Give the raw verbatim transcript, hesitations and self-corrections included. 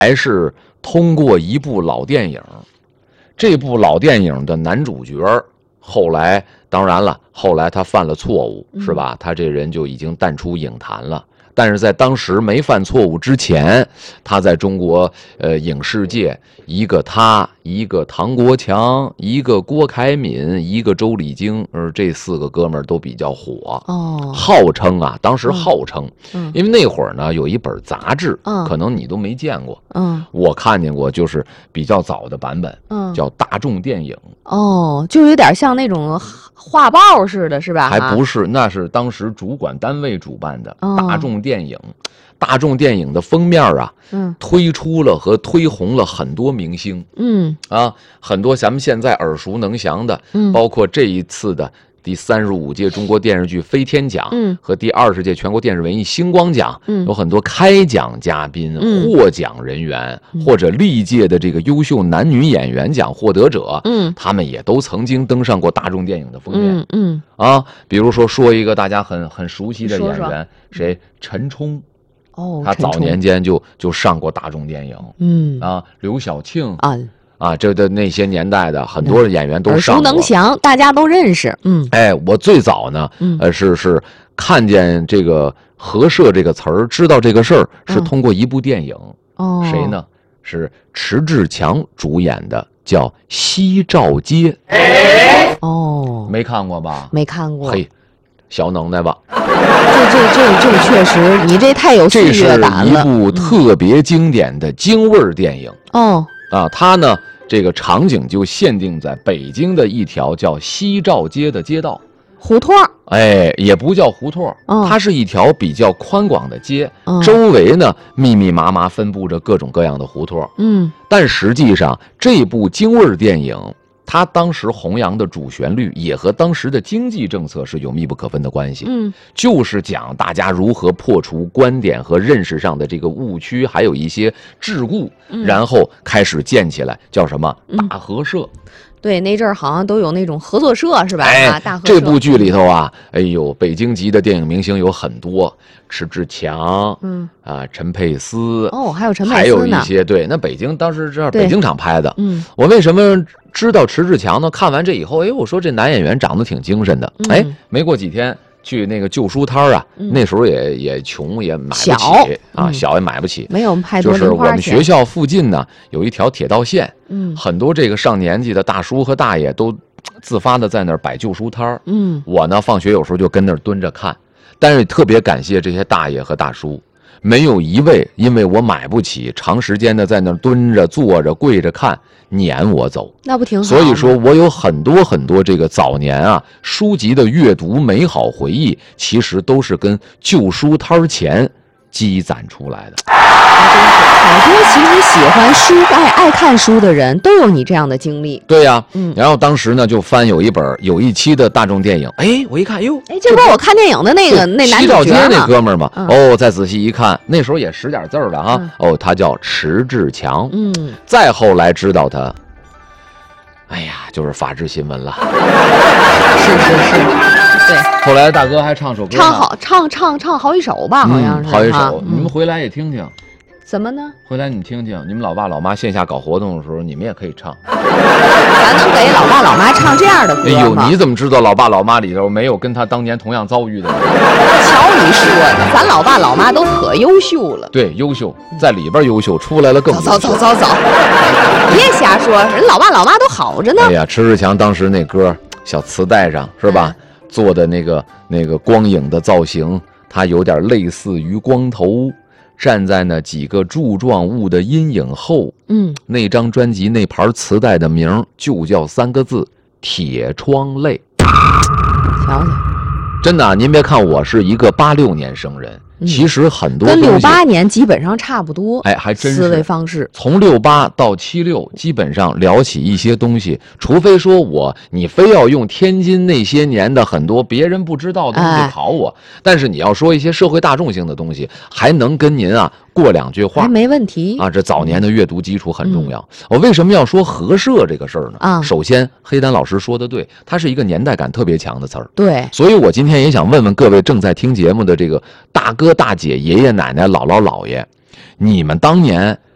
还是通过一部老电影。这部老电影的男主角后来，当然了，后来他犯了错误，是吧？他这人就已经淡出影坛了。但是在当时没犯错误之前，他在中国呃影视界，一个他，一个唐国强，一个郭凯敏，一个周礼京，呃，这四个哥们儿都比较火哦，号称啊，当时号称，嗯，因为那会儿呢有一本杂志，嗯，可能你都没见过，嗯，我看见过，就是比较早的版本，嗯，叫《大众电影》。 哦，就有点像那种画报似的，是吧？ 还不是，那是当时主管单位主办的《大众电影》。大众电影的封面啊，嗯，推出了和推红了很多明星，嗯啊，很多咱们现在耳熟能详的，嗯，包括这一次的第三十五届中国电视剧飞天奖，嗯，和第二十届全国电视文艺星光奖，嗯，有很多开奖嘉宾、嗯、获奖人员、嗯、或者历届的这个优秀男女演员奖获得者，嗯，他们也都曾经登上过大众电影的封面，嗯嗯啊，比如说说一个大家很很熟悉的演员，说说谁？陈冲。哦，他早年间就就上过大众电影，嗯啊，刘晓庆啊啊，这的那些年代的很多的演员都上过， 耳熟能详，大家都认识。嗯， 哎，我最早呢，嗯、呃是是看见这个和社这个词儿，知道这个事儿是通过一部电影，哦，谁呢？是迟志强主演的，叫《西照街》。哦，没看过吧？ 没看过。 嘿。小能耐吧， 这这这这确实，你这太有岁月感了。 这是一部特别经典的京味儿电影哦、嗯、啊，它呢这个场景就限定在北京的一条叫西照街的街道胡同， 哎，也不叫胡同，哦、它是一条比较宽广的街，哦、周围呢密密麻麻分布着各种各样的胡同，嗯，但实际上这部京味儿电影。他当时弘扬的主旋律也和当时的经济政策是有密不可分的关系，嗯，就是讲大家如何破除观点和认识上的这个误区，还有一些桎梏，嗯、然后开始建起来，叫什么大合社。嗯对，那阵儿好像都有那种合作社，是吧？ 哎， 啊、大合社。 这部剧里头啊，哎呦，北京籍的电影明星有很多，迟志强，嗯啊，陈佩斯， 哦，还有陈佩斯呢， 还有一些对，那北京当时这儿北京厂拍的，嗯，我为什么知道迟志强呢？看完这以后，哎，我说这男演员长得挺精神的，嗯、哎，没过几天。去那个旧书摊啊，嗯、那时候也也穷，也买不起啊，嗯、小也买不起， 没有太多就是我们学校附近呢有一条铁道线，嗯，很多这个上年纪的大叔和大爷都自发的在那儿摆旧书摊儿，嗯，我呢放学有时候就跟那儿蹲着看，但是特别感谢这些大爷和大叔。没有一位因为我买不起，长时间的在那儿蹲着、坐着、跪着看，撵我走， 那不挺好？ 所以说我有很多很多这个早年啊书籍的阅读美好回忆，其实都是跟旧书摊前积攒出来的。 好多其实喜欢书、爱爱看书的人都有你这样的经历。 对呀、啊，嗯，然后当时呢就翻有一本有一期的大众电影，哎，我一看，哟， 哎，这不是我看电影的那个那男主角吗？西照街那哥们儿嘛，嗯、哦，再仔细一看，那时候也识点字了哈，嗯、哦，他叫迟志强，嗯，再后来知道他，哎呀，就是法制新闻了， 是是是。对， 后来大哥还唱首歌， 唱好唱唱唱好几首吧，好像是、 嗯、好几首。嗯、你们回来也听听。 怎么呢？ 回来你听听，你们老爸老妈线下搞活动的时候，你们也可以唱。 咱能给老爸老妈唱这样的歌吗？ 哎呦，你怎么知道老爸老妈里头没有跟他当年同样遭遇的人？ 瞧你说的，咱老爸老妈都可优秀了。 对，优秀，在里边优秀，出来了更优秀。 走走走走，别瞎说，人老爸老妈都好着呢。 哎呀，迟志强当时那歌小磁带上是吧？嗯、做的那个那个光影的造型，它有点类似于光头。站在那几个柱状物的阴影后，嗯，那张专辑那盘磁带的名就叫三个字：铁窗泪。 瞧瞧， 真的、啊，您别看我是一个八六年生人。其实很多跟六八年基本上差不多， 哎，还真是思维方式。 从六八到七六，基本上聊起一些东西，除非说我你非要用天津那些年的很多别人不知道的东西考我，哎、但是你要说一些社会大众性的东西，还能跟您啊过两句话， 没问题啊。这早年的阅读基础很重要。嗯、我为什么要说合社这个事儿呢？啊，首先黑丹老师说的对，它是一个年代感特别强的词儿。 对， 所以我今天也想问问各位正在听节目的这个大哥。大姐、爷爷奶奶、姥姥姥爷，你们当年